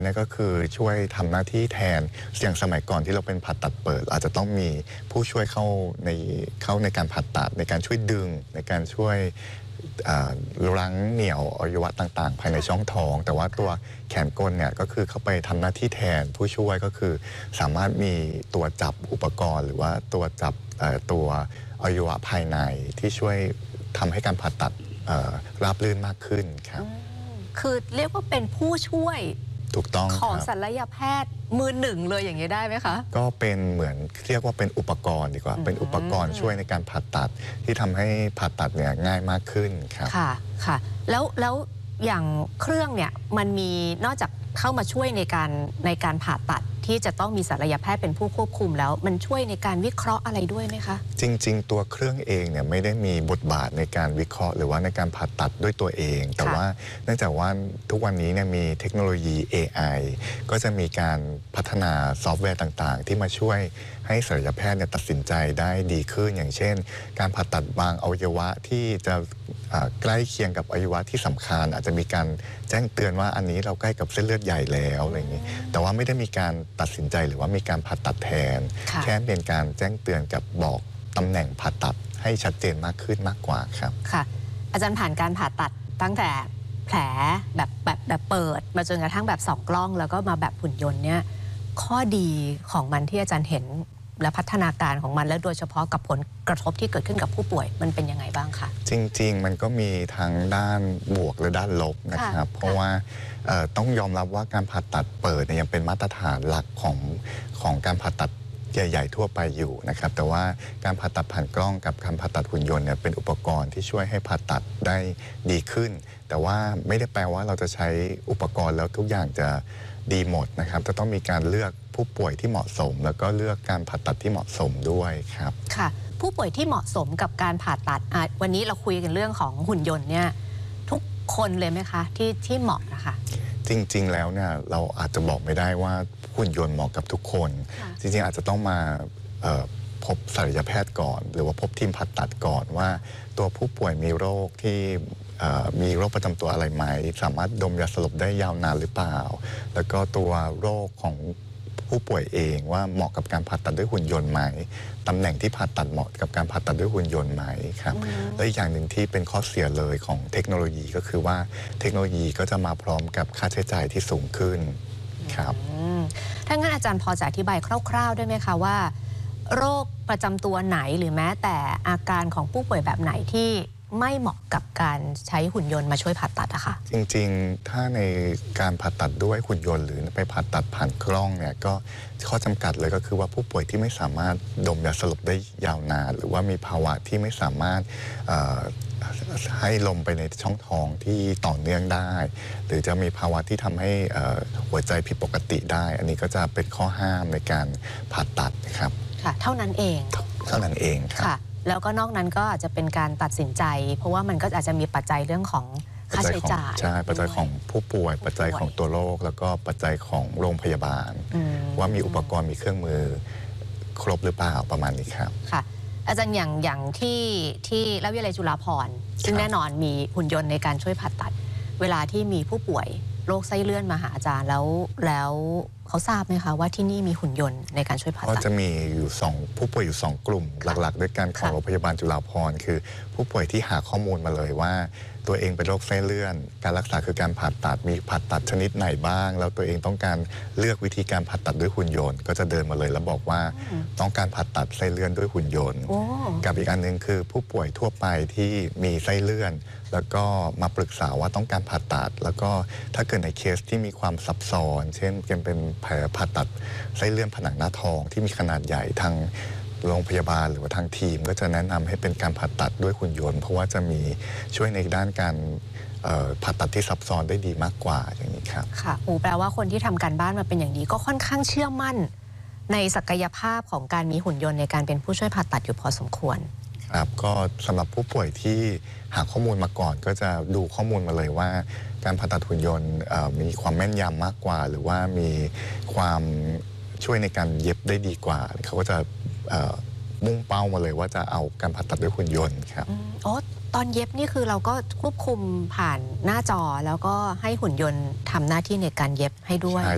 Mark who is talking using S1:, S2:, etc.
S1: นั่นก็คือช่วยทำหน้าที่แทนอย่างสมัยก่อนที่เราเป็นผ่าตัดเปิดอาจจะต้องมีผู้ช่วยเข้าในการผ่าตัดในการช่วยดึงในการช่วยรั้งเหนี่ยวอวัยวะต่างๆภายในช่องท้องแต่ว่าตัวแขนกลเนี่ยก็คือเข้าไปทำหน้าที่แทนผู้ช่วยก็คือสามารถมีตัวจับอุปกรณ์หรือว่าตัวจับตัวอวัยวะภายในที่ช่วยทำให้การผ่าตัดราบรื่นมากขึ้นครับ
S2: คือเรียกว่าเป็นผู้ช่วย
S1: ถูกต้อง
S2: ของศัลยแพทย์มือหนึ่งเลยอย่างนี้ได้ไหมคะ
S1: ก็เป็นเหมือนเรียกว่าเป็นอุปกรณ์ดีกว่าเป็นอุปกรณ์ช่วยในการผ่าตัดที่ทำให้ผ่าตัดเนี่ยง่ายมากขึ้นครับ
S2: ค่ะแล้วอย่างเครื่องเนี่ยมันมีนอกจากเข้ามาช่วยในการผ่าตัดที่จะต้องมีศัลยแพทย์เป็นผู้ควบคุมแล้วมันช่วยในการวิเคราะห์อะไรด้วยไหมคะ
S1: จริงๆตัวเครื่องเองเนี่ยไม่ได้มีบทบาทในการวิเคราะห์หรือว่าในการผ่าตัดด้วยตัวเองแต่ว่าเนื่องจากว่าทุกวันนี้เนี่ยมีเทคโนโลยี AI ก็จะมีการพัฒนาซอฟต์แวร์ต่างๆที่มาช่วยให้ศัลยแพทย์เนี่ยตัดสินใจได้ดีขึ้นอย่างเช่นการผ่าตัดบางอวัยวะที่จะใกล้เคียงกับอวัยวะที่สำคัญอาจจะมีการแจ้งเตือนว่าอันนี้เราใกล้กับเส้นเลือดใหญ่แล้วอะไรอย่างนี้แต่ว่าไม่ได้มีการตัดสินใจหรือว่ามีการผ่าตัดแทนแค่เป็นการแจ้งเตือนกับบอกตำแหน่งผ่าตัดให้ชัดเจนมากขึ้นมากกว่าครับ
S2: ค่ะอาจารย์ผ่านการผ่าตัดตั้งแต่แผลแบบเปิดมาจนกระทั่งแบบ2 กล้องแล้วก็มาแบบหุ่นยนต์เนี่ยข้อดีของมันที่อาจารย์เห็นและพัฒนาการของมันและโดยเฉพาะกับผลกระทบที่เกิดขึ้นกับผู้ป่วยมันเป็นยังไงบ้างคะ
S1: จริงๆมันก็มีทั้งด้านบวกและด้านลบนะครับเพราะว่าต้องยอมรับว่าการผ่าตัดเปิดยังเป็นมาตรฐานหลักของการผ่าตัดใหญ่ๆทั่วไปอยู่นะครับแต่ว่าการผ่าตัดผ่านกล้องกับการผ่าตัดหุ่นยนต์เนี่ยเป็นอุปกรณ์ที่ช่วยให้ผ่าตัดได้ดีขึ้นแต่ว่าไม่ได้แปลว่าเราจะใช้อุปกรณ์แล้วทุกอย่างจะดีหมดนะครับจะต้องมีการเลือกผู้ป่วยที่เหมาะสมแล้วก็เลือกการผ่าตัดที่เหมาะสมด้วยครับ
S2: ค่ะผู้ป่วยที่เหมาะสมกับการผ่าตัดวันนี้เราคุยกันเรื่องของหุ่นยนต์เนี่ยทุกคนเลยไหมคะที่เหมาะนะคะ
S1: จริงๆแล้วเนี่ยเราอาจจะบอกไม่ได้ว่าหุ่นยนต์เหมาะกับทุกคนจริงๆอาจจะต้องมาพบศัลยแพทย์ก่อนหรือว่าพบทีมผ่าตัดก่อนว่าตัวผู้ป่วยมีโรคที่มีโรคประจำตัวอะไรไหมสามารถดมยาสลบได้ยาวนานหรือเปล่าแล้วก็ตัวโรคของผู้ป่วยเองว่าเหมาะกับการผ่าตัดด้วยหุ่นยนต์ไหมตำแหน่งที่ผ่าตัดเหมาะกับการผ่าตัดด้วยหุ่นยนต์ไหมครับและอีกอย่างหนึ่งที่เป็นข้อเสียเลยของเทคโนโลยีก็คือว่าเทคโนโลยีก็จะมาพร้อมกับค่าใช้จ่ายที่สูงขึ้นครับ
S2: ถ้างั้นอาจารย์พอจะอธิบายคร่าวๆได้ไหมคะว่าโรคประจำตัวไหนหรือแม้แต่อาการของผู้ป่วยแบบไหนที่ไม่เหมาะกับการใช้หุ่นยนต์มาช่วยผ่าตัดอะค่ะ
S1: จริงๆถ้าในการผ่าตัดด้วยหุ่นยนต์หรือไปผ่าตัดผ่านกล้องเนี่ยก็ข้อจำกัดเลยก็คือว่าผู้ป่วยที่ไม่สามารถดมยาสลบได้ยาวนานหรือว่ามีภาวะที่ไม่สามารถให้ลมไปในช่องท้องที่ต่อเนื่องได้หรือจะมีภาวะที่ทำให้หัวใจผิดปกติได้อันนี้ก็จะเป็นข้อห้ามในการผ่าตัดนะครับ
S2: ค่ะเท่านั้นเอง
S1: ครับ
S2: แล้วก็นอกนั้นก็อาจจะเป็นการตัดสินใจเพราะว่ามันก็อาจจะมีปัจจัยเรื่องของค่าใช้จ่าย
S1: ใช่ปัจจัยของผู้ป่วยปัจจัยของตัวโรคแล้วก็ปัจจัยของโรงพยาบาลว่ามีอุปกรณ์มีเครื่องมือครบหรือเปล่าประมาณนี้ครับ
S2: ค่ะอาจารย์อย่างที่ราชวิทยาลัยจุฬาภรณ์ซึ่งแน่นอนมีหุ่นยนต์ในการช่วยผ่าตัดเวลาที่มีผู้ป่วยโรคไส้เลื่อนมาหาอาจารย์แล้วเขาทราบไหมคะว่าที่นี่มีหุ่นยนต์ในการช่วยผ่าตัด
S1: ก็จะมีอยู่ผู้ป่วยอยู่2 กลุ่มหลักๆด้วยกันของโรงพยาบาลจุฬาภรณ์คือผู้ป่วยที่หาข้อมูลมาเลยว่าตัวเองเป็นโรคไส้เลื่อนการรักษาคือการผ่าตัดมีผ่าตัดชนิดไหนบ้างแล้วตัวเองต้องการเลือกวิธีการผ่าตัดด้วยหุ่นยนต์ก็จะเดินมาเลยแล้วบอกว่าต้องการผ่าตัดไส้เลื่อนด้วยหุ่นยนต์กับอีกอันนึงคือผู้ป่วยทั่วไปที่มีไส้เลื่อนแล้วก็มาปรึกษาว่าต้องการผ่าตัดแล้วก็ถ้าเกิดในเคสที่มีความซับซ้อนเช่นเป็นแผลผ่าตัดไส้เลื่อนผนังหน้าท้องที่มีขนาดใหญ่ทางโรงพยาบาลหรือว่าทางทีมก็จะแนะนำให้เป็นการผ่าตัดด้วยหุ่นยนต์เพราะว่าจะมีช่วยในด้านการผ่าตัดที่ซับซ้อนได้ดีมากกว่าอย่างนี้ครับ
S2: ค่ะแปลว่าคนที่ทำการบ้านมาเป็นอย่างดีก็ค่อนข้างเชื่อมั่นในศักยภาพของการมีหุ่นยนต์ในการเป็นผู้ช่วยผ่าตัดอยู่พอสมควร
S1: ครับก็สำหรับผู้ป่วยที่หาข้อมูลมาก่อนก็จะดูข้อมูลมาเลยว่าการผ่าตัดหุ่นยนต์มีความแม่นยำมากกว่าหรือว่ามีความช่วยในการเย็บได้ดีกว่าเขาก็จะมุ่งเป้ามาเลยว่าจะเอาการผ่าตัดด้วยหุ่นยนต์ครับ
S2: ตอนเย็บนี่คือเราก็ควบคุมผ่านหน้าจอแล้วก็ให้หุ่นยนต์ทำหน้าที่ในการเย็บให้ด้วย